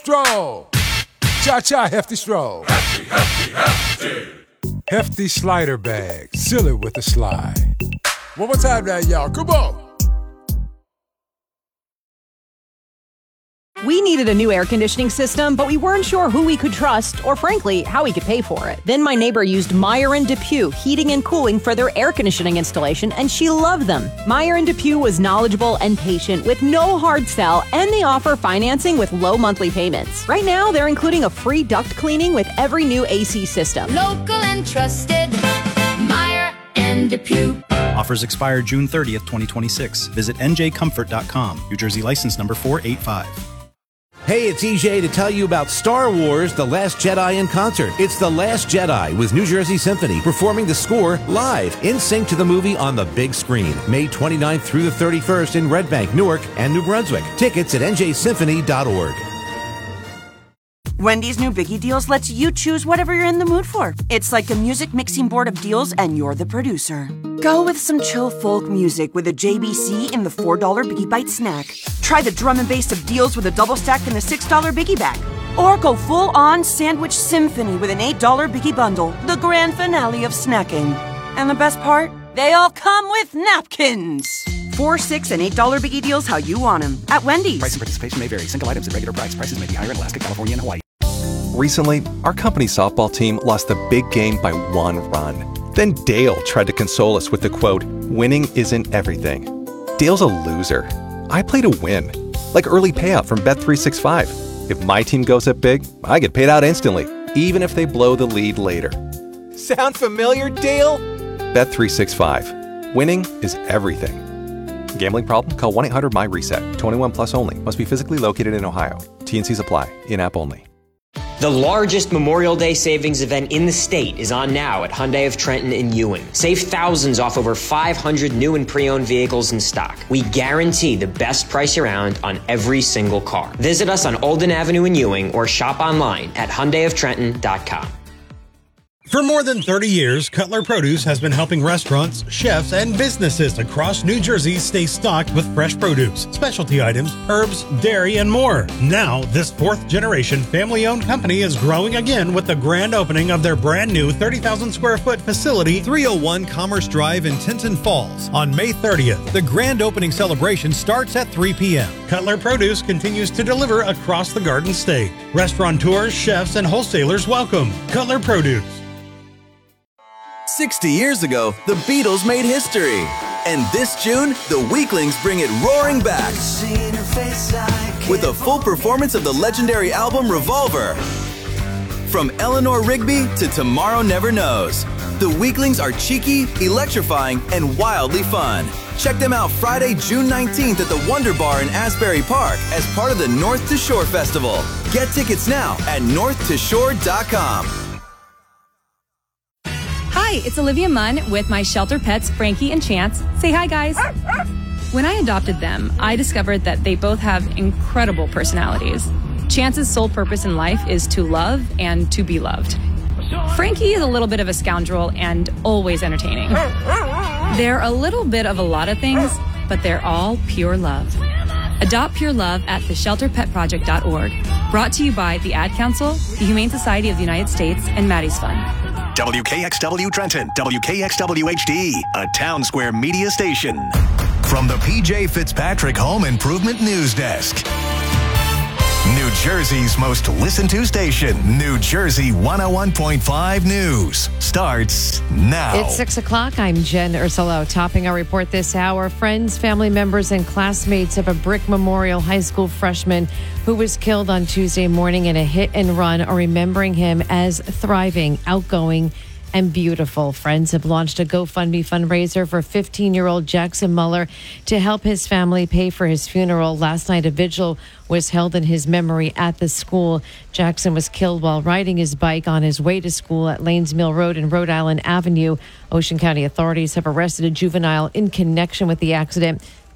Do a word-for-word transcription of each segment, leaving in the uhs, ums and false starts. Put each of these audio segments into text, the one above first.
Stroll. Cha-cha, hefty stroll. Hefty, hefty, hefty. Hefty slider bag. Seal it with a slide. One more time now, y'all. Come on. We needed a new air conditioning system, but we weren't sure who we could trust or, frankly, how we could pay for it. Then my neighbor used Meyer and DePuy Heating and Cooling for their air conditioning installation, and she loved them. Meyer and DePuy was knowledgeable and patient with no hard sell, and they offer financing with low monthly payments. Right now, they're including a free duct cleaning with every new A C system. Local and trusted, Meyer and DePuy. Offers expire June thirtieth, twenty twenty-six. Visit N J comfort dot com. New Jersey license number four eight five. Hey, it's E J to tell you about Star Wars The Last Jedi in concert. It's The Last Jedi with New Jersey Symphony performing the score live in sync to the movie on the big screen. May twenty-ninth through the thirty-first in Red Bank, Newark, and New Brunswick. Tickets at N J symphony dot org. Wendy's new Biggie Deals lets you choose whatever you're in the mood for. It's like a music mixing board of deals, and you're the producer. Go with some chill folk music with a J B C in the four dollar Biggie Bite snack. Try the drum and bass of deals with a double stack in the six dollar Biggie bag. Or go full-on sandwich symphony with an eight dollar Biggie bundle, the grand finale of snacking. And the best part? They all come with napkins. Four, six, and eight dollar Biggie Deals how you want them at Wendy's. Price and participation may vary. Single items at regular price. Prices may be higher in Alaska, California, and Hawaii. Recently, our company softball team lost the big game by one run. Then Dale tried to console us with the quote, "Winning isn't everything." Dale's a loser. I play to win. Like early payout from Bet three sixty-five. If my team goes up big, I get paid out instantly, even if they blow the lead later. Sound familiar, Dale? Bet three sixty-five. Winning is everything. Gambling problem? Call one eight hundred M Y reset. twenty-one plus only. Must be physically located in Ohio. T and Cs apply. In-app only. The largest Memorial Day savings event in the state is on now at Hyundai of Trenton in Ewing. Save thousands off over five hundred new and pre-owned vehicles in stock. We guarantee the best price around on every single car. Visit us on Olden Avenue in Ewing or shop online at Hyundai of Trenton dot com. For more than thirty years, Cutler Produce has been helping restaurants, chefs, and businesses across New Jersey stay stocked with fresh produce, specialty items, herbs, dairy, and more. Now, this fourth-generation family-owned company is growing again with the grand opening of their brand-new thirty thousand square foot facility, three oh one Commerce Drive in Tinton Falls, on May thirtieth. The grand opening celebration starts at three p.m. Cutler Produce continues to deliver across the Garden State. Restaurateurs, chefs, and wholesalers welcome. Cutler Produce. sixty years ago, the Beatles made history. And this June, the Weaklings bring it roaring back with a full performance of the legendary album Revolver. From Eleanor Rigby to Tomorrow Never Knows, the Weaklings are cheeky, electrifying, and wildly fun. Check them out Friday, June nineteenth at the Wonder Bar in Asbury Park as part of the North to Shore Festival. Get tickets now at north to shore dot com. Hi, it's Olivia Munn with my shelter pets, Frankie and Chance. Say hi, guys. When I adopted them, I discovered that they both have incredible personalities. Chance's sole purpose in life is to love and to be loved. Frankie is a little bit of a scoundrel and always entertaining. They're a little bit of a lot of things, but they're all pure love. Adopt pure love at the shelter pet project dot org. Brought to you by the Ad Council, the Humane Society of the United States, and Maddie's Fund. W K X W Trenton, W K X W H D, a Town Square media station. From the P J Fitzpatrick Home Improvement News Desk. New Jersey's most listened to station, New Jersey one oh one point five News, starts now. It's six o'clock. I'm Jen Ursulo. Topping our report this hour, friends, family members, and classmates of a Brick Memorial High School freshman who was killed on Tuesday morning in a hit and run are remembering him as thriving, outgoing, and beautiful. Friends have launched a GoFundMe fundraiser for fifteen-year-old Jackson Muller to help his family pay for his funeral. Last night, a vigil was held in his memory at the school. Jackson was killed while riding his bike on his way to school at Lanes Mill Road and Rhode Island Avenue. Ocean County authorities have arrested a juvenile in connection with the accident.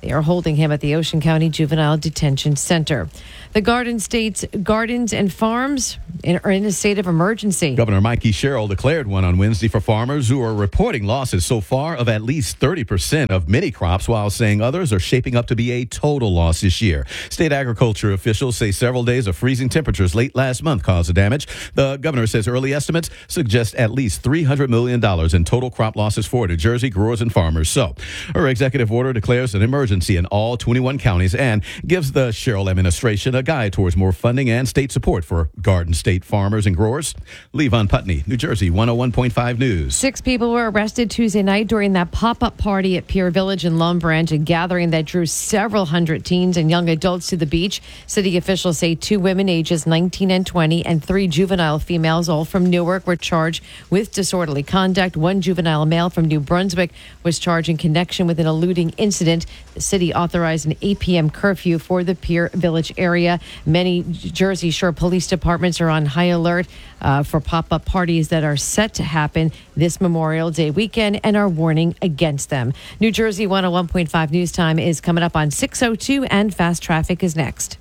They are holding him at the Ocean County Juvenile Detention Center. The Garden State's gardens and farms are in a state of emergency. Governor Mikey Sherrill declared one on Wednesday for farmers who are reporting losses so far of at least thirty percent of many crops, while saying others are shaping up to be a total loss this year. State agriculture officials say several days of freezing temperatures late last month caused the damage. The governor says early estimates suggest at least three hundred million dollars in total crop losses for New Jersey growers and farmers. So, her executive order declares an emergency in all twenty-one counties and gives the Sherrill administration a guide towards more funding and state support for Garden State farmers and growers. Levon Putney, New Jersey one oh one point five News. Six people were arrested Tuesday night during that pop-up party at Pier Village in Long Branch, a gathering that drew several hundred teens and young adults to the beach. City officials say two women ages nineteen and twenty and three juvenile females, all from Newark, were charged with disorderly conduct. One juvenile male from New Brunswick was charged in connection with an eluding incident. The city authorized an eight p.m. curfew for the Pier Village area. Many Jersey Shore police departments are on high alert uh, for pop-up parties that are set to happen this Memorial Day weekend and are warning against them. New Jersey one oh one point five News Time is coming up on six oh two, and Fast Traffic is next.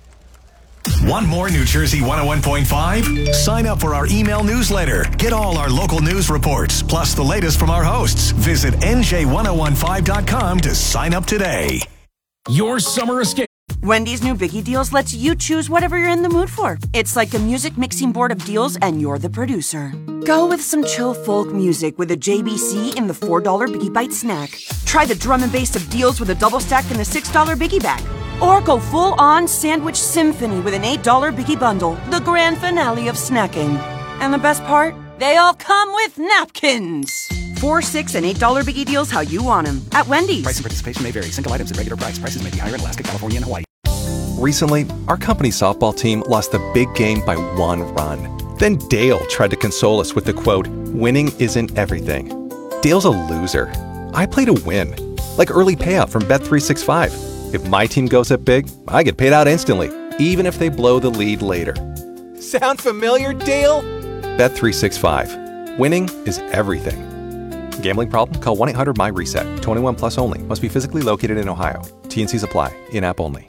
Want more New Jersey one oh one point five? Sign up for our email newsletter. Get all our local news reports, plus the latest from our hosts. Visit N J ten fifteen dot com to sign up today. Your summer escape. Wendy's new Biggie Deals lets you choose whatever you're in the mood for. It's like a music mixing board of deals, and you're the producer. Go with some chill folk music with a J B C in the four dollar Biggie Bite snack. Try the drum and bass of deals with a double stack in the six dollar Biggie bag. Or go full-on sandwich symphony with an eight dollar Biggie bundle, the grand finale of snacking. And the best part? They all come with napkins. Four, six, and eight dollar Biggie Deals how you want them at Wendy's. Price and participation may vary. Single items at regular price. Prices may be higher in Alaska, California, and Hawaii. Recently, our company softball team lost the big game by one run. Then Dale tried to console us with the quote, "Winning isn't everything." Dale's a loser. I play to win. Like early payout from Bet three sixty-five. If my team goes up big, I get paid out instantly, even if they blow the lead later. Sound familiar, Dale? Bet three sixty-five. Winning is everything. Gambling problem? Call one eight hundred my reset. twenty-one plus only. Must be physically located in Ohio. T and C's apply. In-app only.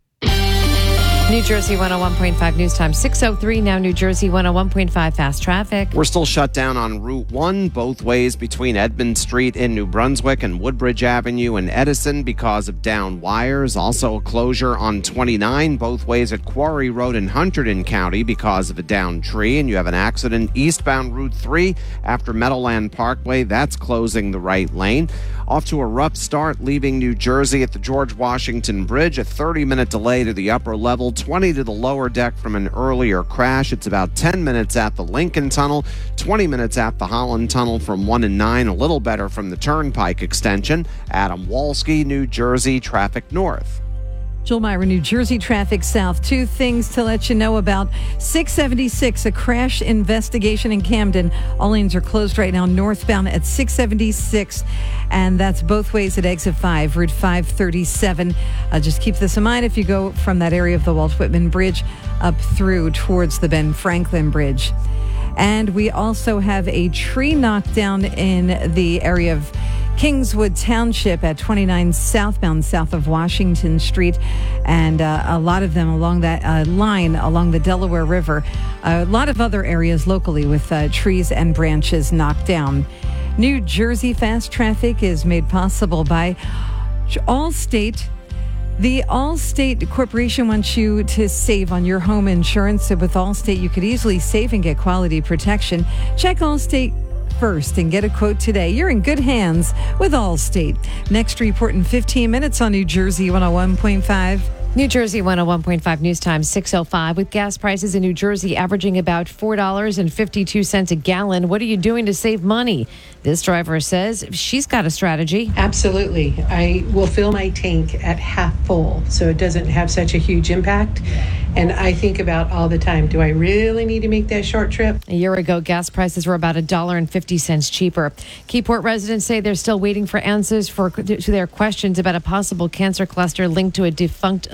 New Jersey one oh one point five News Time, six oh three. Now New Jersey one oh one point five Fast Traffic. We're still shut down on Route one, both ways between Edmund Street in New Brunswick and Woodbridge Avenue in Edison because of down wires. Also a closure on twenty-nine, both ways at Quarry Road in Hunterdon County because of a downed tree. And you have an accident eastbound Route three after Meadowland Parkway. That's closing the right lane. Off to a rough start leaving New Jersey at the George Washington Bridge. A thirty-minute delay to the upper level, twenty to the lower deck from an earlier crash. It's about ten minutes at the Lincoln Tunnel, twenty minutes at the Holland Tunnel from one and nine, a little better from the Turnpike extension. Adam Walski, New Jersey, traffic north. Jill Myra, New Jersey traffic south. Two things to let you know about. six seventy-six, a crash investigation in Camden. All lanes are closed right now northbound at six seventy-six, and that's both ways at exit five, Route five thirty-seven. Uh, just keep this in mind if you go from that area of the Walt Whitman Bridge up through towards the Ben Franklin Bridge. And we also have a tree knocked down in the area of Kingswood Township at twenty-nine southbound, south of Washington Street, and uh, a lot of them along that uh, line along the Delaware River. A lot of other areas locally with uh, trees and branches knocked down. New Jersey Fast Traffic is made possible by Allstate. The Allstate Corporation wants you to save on your home insurance. So with Allstate, you could easily save and get quality protection. Check Allstate first and get a quote today. You're in good hands with Allstate. Next report in fifteen minutes on New Jersey one oh one point five. New Jersey one oh one point five News Time, six oh five. With gas prices in New Jersey averaging about four dollars and fifty-two cents a gallon, what are you doing to save money? This driver says she's got a strategy. Absolutely. I will fill my tank at half full so it doesn't have such a huge impact. And I think about all the time, do I really need to make that short trip? A year ago, gas prices were about one dollar and fifty cents cheaper. Keyport residents say they're still waiting for answers for to their questions about a possible cancer cluster linked to a defunct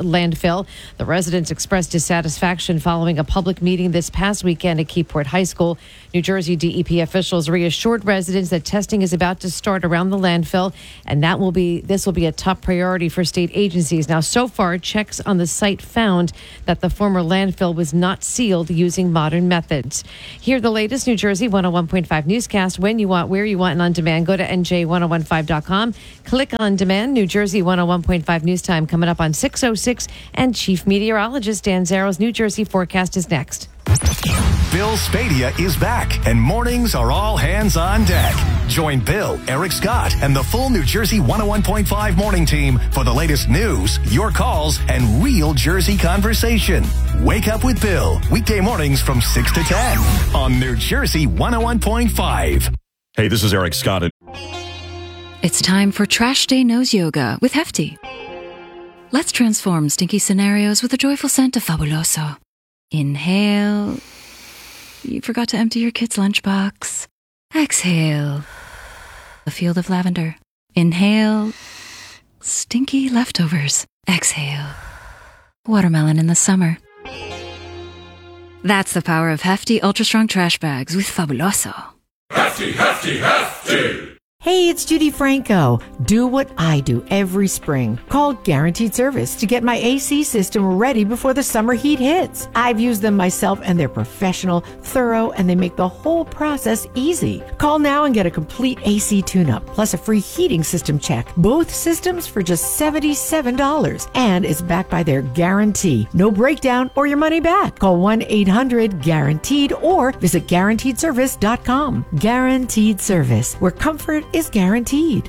landfill. The residents expressed dissatisfaction following a public meeting this past weekend at Keyport High School. New Jersey D E P officials reassured residents that testing is about to start around the landfill, and that will be this will be a top priority for state agencies. Now, so far, checks on the site found that the former landfill was not sealed using modern methods. Hear the latest New Jersey one oh one point five newscast when you want, where you want, and on demand. Go to N J ten fifteen dot com. Click on demand. New Jersey one oh one point five news time coming up on six oh six, and Chief Meteorologist Dan Zarrow's New Jersey forecast is next. Bill Spadia is back, and mornings are all hands on deck. Join Bill, Eric Scott, and the full New Jersey one oh one point five morning team for the latest news, your calls, and real Jersey conversation. Wake up with Bill, weekday mornings from six to ten on New Jersey one oh one point five. Hey, this is Eric Scott. It's time for Trash Day Nose Yoga with Hefty. Let's transform stinky scenarios with a joyful scent of Fabuloso. Inhale. You forgot to empty your kid's lunchbox. Exhale. A field of lavender. Inhale. Stinky leftovers. Exhale. Watermelon in the summer. That's the power of Hefty Ultra Strong Trash Bags with Fabuloso. Hefty, hefty, hefty! Hey, it's Judy Franco. Do what I do every spring. Call Guaranteed Service to get my A C system ready before the summer heat hits. I've used them myself, and they're professional, thorough, and they make the whole process easy. Call now and get a complete A C tune-up, plus a free heating system check. Both systems for just seventy-seven dollars. And it's backed by their guarantee. No breakdown or your money back. Call one eight hundred guaranteed or visit guaranteed service dot com. Guaranteed Service, where comfort is guaranteed.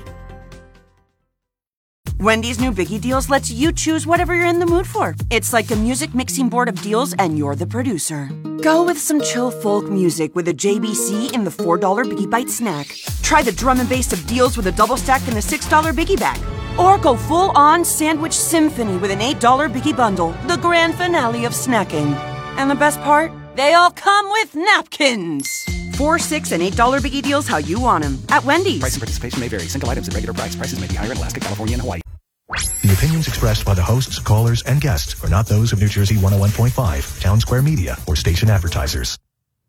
Wendy's new Biggie Deals lets you choose whatever you're in the mood for. It's like a music mixing board of deals, and you're the producer. Go with some chill folk music with a J B C in the four dollar Biggie Bite snack. Try the drum and bass of deals with a double stack in the six dollar Biggie bag. Or go full-on sandwich symphony with an eight dollar Biggie bundle, the grand finale of snacking. And the best part? They all come with napkins. Four, six, and eight dollar Biggie Deals how you want them at Wendy's. Price and participation may vary. Single items at regular price. Prices may be higher in Alaska, California, and Hawaii. The opinions expressed by the hosts, callers, and guests are not those of New Jersey one oh one point five, Town Square Media, or station advertisers.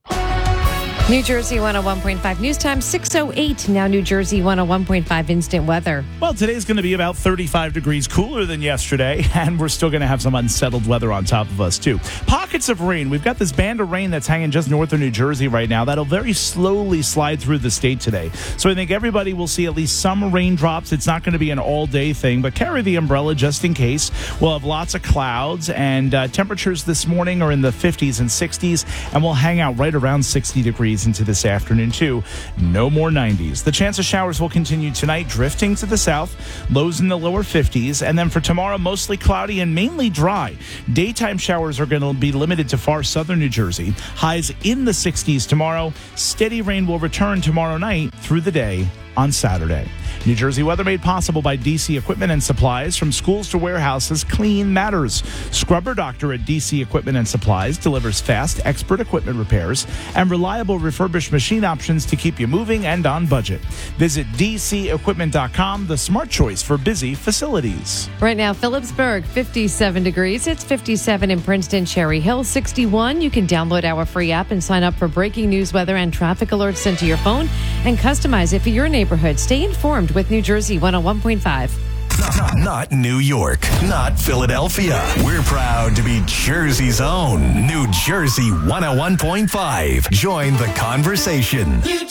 New Jersey one oh one point five news time, six oh eight. Now New Jersey one oh one point five instant weather. Well, today's going to be about thirty-five degrees cooler than yesterday, and we're still going to have some unsettled weather on top of us, too. Pockets of rain. We've got this band of rain that's hanging just north of New Jersey right now. That'll very slowly slide through the state today. So I think everybody will see at least some raindrops. It's not going to be an all-day thing, but carry the umbrella just in case. We'll have lots of clouds, and uh, temperatures this morning are in the fifties and sixties, and we'll hang out right around sixty degrees into this afternoon, too. No more nineties. The chance of showers will continue tonight, drifting to the south, lows in the lower fifties, and then for tomorrow, mostly cloudy and mainly dry. Daytime showers are going to be limited to far southern New Jersey. Highs in the sixties tomorrow. Steady rain will return tomorrow night through the day on Saturday. New Jersey weather made possible by D C Equipment and Supplies. From schools to warehouses, clean matters. Scrubber Doctor at D C Equipment and Supplies delivers fast, expert equipment repairs and reliable refurbished machine options to keep you moving and on budget. Visit D C equipment dot com, the smart choice for busy facilities. Right now, Phillipsburg, fifty-seven degrees. It's fifty-seven in Princeton, Cherry Hill, sixty-one. You can download our free app and sign up for breaking news, weather, and traffic alerts sent to your phone and customize it for your neighborhood. Stay informed with New Jersey one oh one point five. Not, not New York, not Philadelphia. We're proud to be Jersey's own New Jersey one oh one point five. Join the conversation.